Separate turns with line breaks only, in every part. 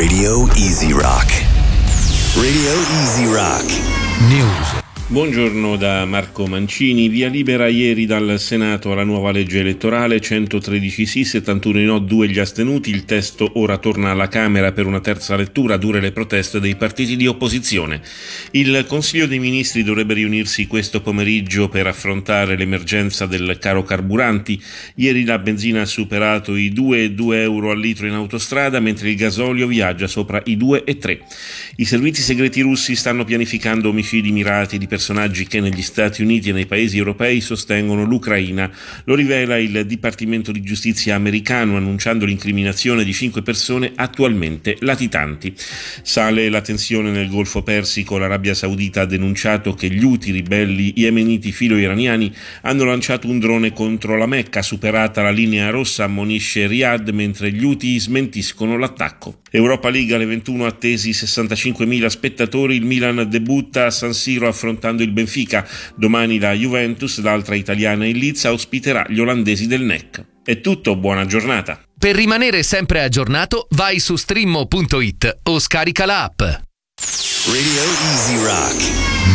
Radio Easy Rock. Radio Easy Rock.
News.
Buongiorno da Marco Mancini. Via libera ieri dal Senato alla nuova legge elettorale, 113 sì, 71 no, 2 gli astenuti. Il testo ora torna alla Camera per una terza lettura, dure le proteste dei partiti di opposizione. Il Consiglio dei Ministri dovrebbe riunirsi questo pomeriggio per affrontare l'emergenza del caro carburanti. Ieri la benzina ha superato i 2,2 euro al litro in autostrada, mentre il gasolio viaggia sopra i 2,3. I servizi segreti russi stanno pianificando omicidi mirati di personaggi che negli Stati Uniti e nei paesi europei sostengono l'Ucraina. Lo rivela il Dipartimento di Giustizia americano, annunciando l'incriminazione di 5 persone attualmente latitanti. Sale la tensione nel Golfo Persico. L'Arabia Saudita ha denunciato che gli Houthi, ribelli yemeniti filo-iraniani, hanno lanciato un drone contro la Mecca. Superata la linea rossa, ammonisce Riyadh, mentre gli Houthi smentiscono l'attacco. Europa League alle 21, attesi 65.000 spettatori. Il Milan debutta a San Siro affrontando il Benfica. Domani la Juventus, l'altra italiana il Leeds, ospiterà gli olandesi del NEC. È tutto, buona giornata.
Per rimanere sempre aggiornato, vai su streammo.it o scarica la app.
Radio Easy Rock.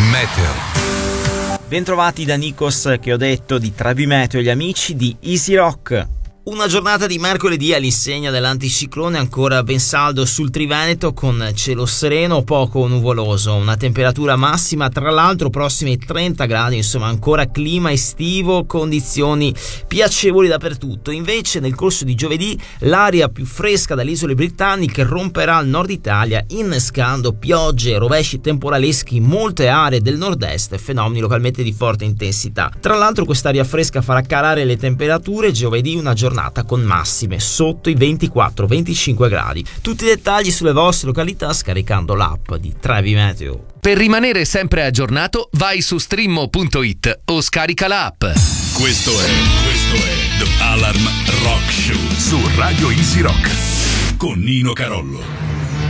Meteo. Bentrovati da Nikos, che ho detto di Trevi Meteo e gli amici di Easy Rock. Una giornata di mercoledì all'insegna dell'anticiclone, ancora ben saldo sul Triveneto con cielo sereno, poco nuvoloso, una temperatura massima tra l'altro prossimi ai 30 gradi, insomma ancora clima estivo, condizioni piacevoli dappertutto. Invece nel corso di giovedì l'aria più fresca dalle isole britanniche romperà il nord Italia, innescando piogge e rovesci temporaleschi in molte aree del nord-est e fenomeni localmente di forte intensità. Tra l'altro quest'aria fresca farà calare le temperature, giovedì una giornata con massime sotto i 24-25 gradi. Tutti i dettagli sulle vostre località scaricando l'app di Trevi Meteo.
Per rimanere sempre aggiornato, vai su streammo.it o scarica la app.
Questo è The Alarm Rock Show su Radio Easy Rock con Nino Carollo.